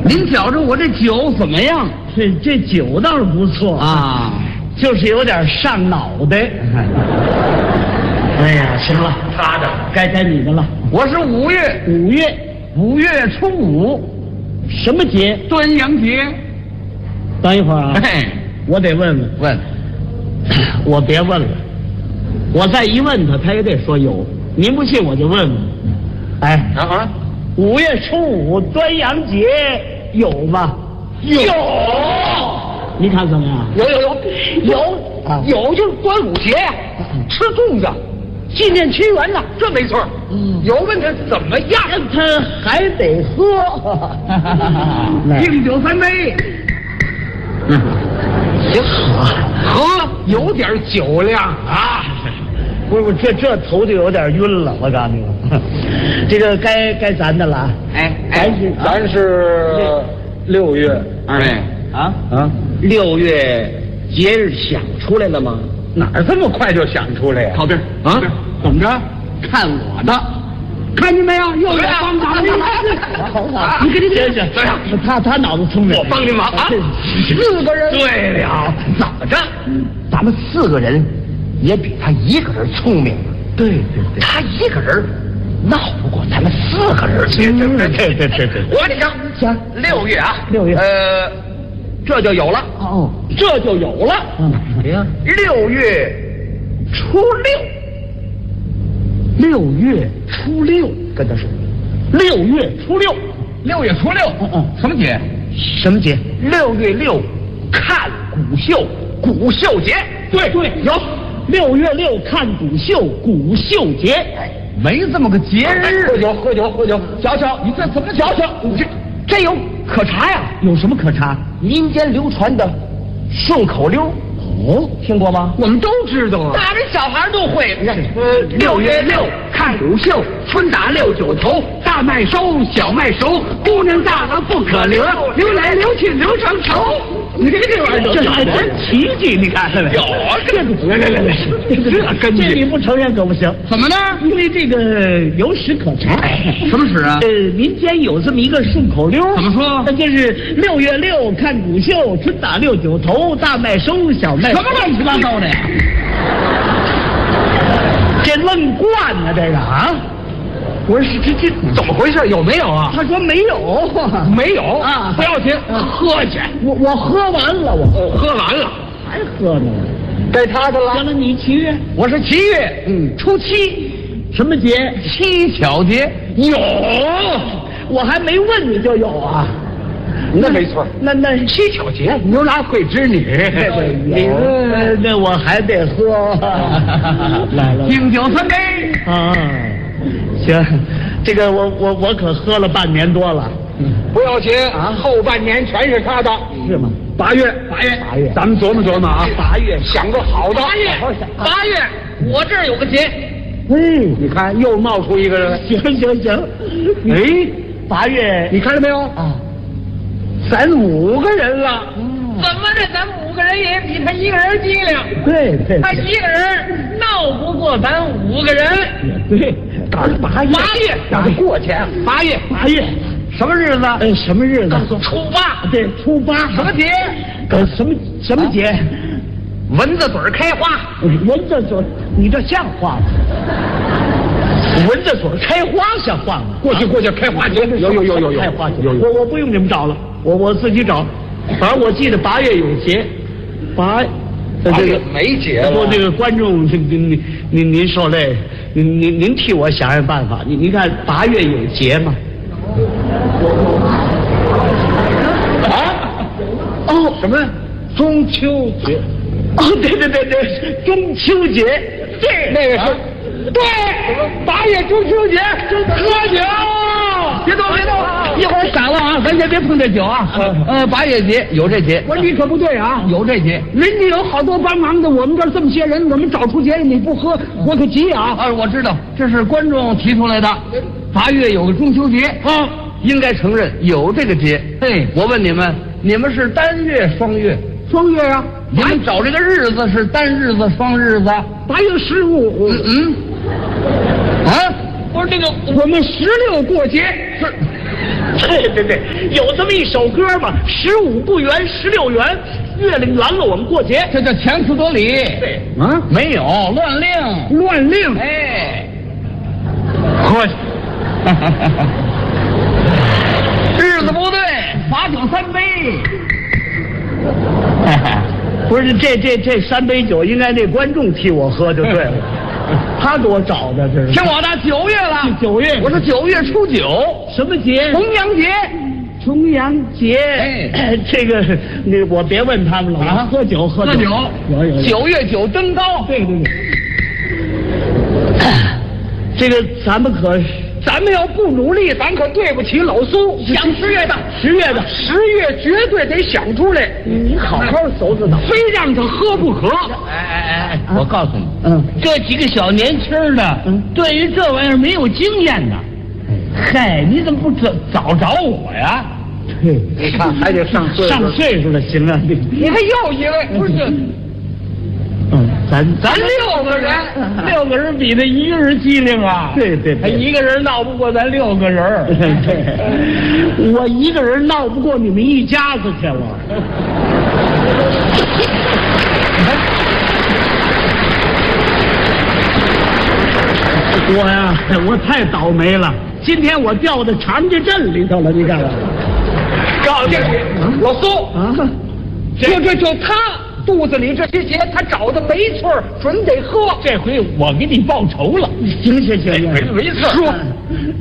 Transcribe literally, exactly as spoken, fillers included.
您觉着我这酒怎么样？ 这这酒倒是不错啊， 就是有点上脑袋。哎呀，行了， 他的该该你的了。 我是五月五月五月初五， 什么节？ 端阳节。 等一会儿啊， 嘿， 我得问问。 问， 我别问了，我再一问他，他也得说有。您不信我就问问。哎啊啊， 五月初五端阳节有吗？ 有， 你看怎么样？ 有有有有啊有，就是端午节呀，吃粽子，纪念屈原呐，这没错。 嗯， 有问他怎么样？ 他还得喝， 敬酒三杯。 嗯， 行，喝有点酒量啊。 不是，这这头就有点晕了，我告诉你，这个该该咱的了啊。 哎咱是咱是六月，二位啊啊，六月节日想出来了吗？ 哪儿这么快就想出来呀？ 靠边啊！怎么着？看我的，看见没有？又有帮忙的。 你给你解释，他他脑子聪明， 我帮你忙啊！四个人。对了，怎么着？咱们四个人也比他一个人聪明。 对对对， 他一个人闹不过咱们四个人去。 对对对对对。 我跟你讲， 行， 六月啊， 六月， 呃，这就有了。 哦， 这就有了。 嗯，谁呀？ 六月初六。 六月初六， 跟他说， 六月初六， 六月初六， 嗯嗯， 什么节？ 什么节？ 六月六，看古秀，古秀节。对对，有六月六看古秀，古秀节。 没这么个节日。喝酒，喝酒，喝酒。瞧瞧，你这怎么瞧瞧？这这有可查呀？ 有什么可查？ 民间流传的顺口溜。哦，听过吗？ 我们都知道啊。 大人小孩都会。呃，六月六看古秀，春打六九头，大麦收，小麦熟，姑娘大了不可留，留来留去留成仇。你看这玩意儿， 这还真奇迹，你看看没？ 有啊，这来来来来， 这根据这你不承认可不行。 怎么呢？ 因为这个有史可查。 什么史啊？ 呃，民间有这么一个顺口溜， 怎么说？ 那就是六月六看古秀，春打六九头，大麦收，小麦。 什么乱七八糟的呀？ 这愣惯呢，这个啊！我说这这怎么回事？有没有啊？ 他说没有， 没有啊， 不要紧， 喝去。 我我喝完了，我喝完了， 还喝呢。 该他的了。 行了，你七月， 我是七月， 嗯， 初七， 什么节？ 七巧节。 有，我还没问你就有啊。 那没错， 那那七巧节，牛郎会织女。 你这那我还得喝。来了， 敬酒三杯。 啊，行，这个我我我可喝了半年多了。 不要紧啊，后半年全是他的。 是吗？ 八月， 八月， 八月， 咱们琢磨琢磨啊。 八月想个好的。 八月，八月，我这儿有个节。 哎， 你看又冒出一个人来。 行行行， 哎， 八月你看到没有？ 啊， 咱五个人了。 怎么着？咱们五个人也比他一个人机灵。 对对， 他一个人闹不过咱五个人。 也对， 到了八月， 八月让他过去。 八月， 八月什么日子？ 呃，什么日子？ 初八。 对，初八。 什么节？ 呃，什么什么节？ 蚊子嘴儿开花。 蚊子嘴，你这像话吗？蚊子嘴开花像话吗？ 过去过去，开花节。有有有有有开花节。 有有。 我我不用你们找了，我我自己找。反正我记得八月有节，八，呃这个没节了。 不，这个观众，您您您您受累，您您您替我想想办法。你您看八月有节吗？ 啊？ 哦， 什么？中秋节。 哦，对对对对，中秋节，对， 那个是。对，八月中秋节喝酒， 别动别动，一会儿散了啊，咱先别碰这酒啊。呃，八月节有这节， 我说你可不对啊， 有这节， 人家有好多帮忙的，我们这儿这么些人，我们找出节你不喝，我可急啊！ 啊，我知道，这是观众提出来的。八月有个中秋节啊，应该承认有这个节。对，我问你们，你们是单月双月？ 双月啊， 你们找这个日子是单日子双日子？ 八月十五， 嗯嗯。啊，不是这个， 我们十六过节是对对对，有这么一首歌嘛，十五不圆，十六圆，月亮圆了我们过节， 这叫强词夺理。 对啊，没有乱令， 乱令。 哎， 喝去。 日子不对，罚酒三杯。 不是这这这三杯酒应该那观众替我喝就对了，他给我找的这是。 听我的，九月了， 九月， 我是九月初九， 什么节？ 重阳节。 重阳节， 哎， 这个那我别问他们了， 啊， 喝酒喝酒， 有有。 九月九登高， 对对对。这个咱们可， 咱们要不努力，咱可对不起老苏。 想十月的， 十月的， 十月绝对得想出来。 你好好搜搜， 非让他喝不可。 哎哎哎，我告诉你， 嗯， 这几个小年轻的， 嗯， 对于这玩意儿没有经验的。嗨，你怎么不早早找我呀？ 嘿， 你看还得上岁数， 上岁数了，行啊，你你还又一位，不是？ 嗯，咱咱六个人， 六个人比那一个人机灵啊！对对， 他一个人闹不过咱六个人。 对，我一个人闹不过你们一家子去了。我呀，我太倒霉了。今天我掉到长家镇里头了，你看看。 告诉你，老苏啊， 就这就他肚子里这些血，他找的没错，准得喝。 这回我给你报仇了。行行行行， 没没错。 说